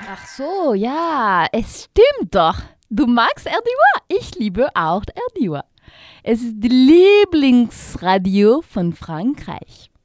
Ach so, ja, es stimmt doch. Du magst RDUA, ich liebe auch RDUA. Es ist das Lieblingsradio von Frankreich.